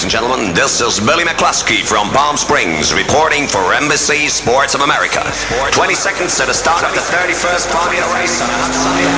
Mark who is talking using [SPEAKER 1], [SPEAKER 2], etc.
[SPEAKER 1] and gentlemen, this is Billy McCluskey from Palm Springs reporting for Embassy Sports of America. 20 seconds to the start of the 31st Formula race on a hot Sunday